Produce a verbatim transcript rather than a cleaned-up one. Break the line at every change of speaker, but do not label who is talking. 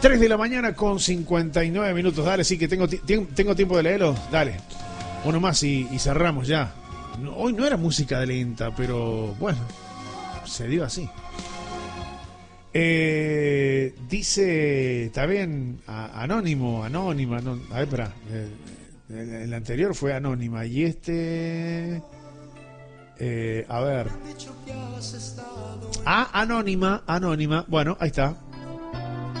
tres de la mañana con cincuenta y nueve minutos. Dale, sí que tengo, tengo tiempo de leerlo. Dale. Uno más y, y cerramos ya. No, hoy no era música lenta, pero bueno, se dio así. Eh, dice, está bien, a, anónimo, anónima. No, a ver, espera. Eh, el, el anterior fue anónima. Y este... Eh, a ver. Ah, anónima, anónima. Bueno, ahí está.